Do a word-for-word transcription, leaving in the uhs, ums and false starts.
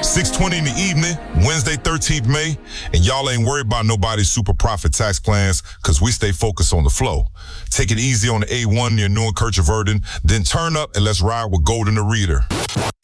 six twenty in the evening, Wednesday, thirteenth of May, and y'all ain't worried about nobody's super profit tax plans because we stay focused on the flow. Take it easy on the A one near Newark, Kircher Verdon, then turn up and let's ride with Golden the Reader.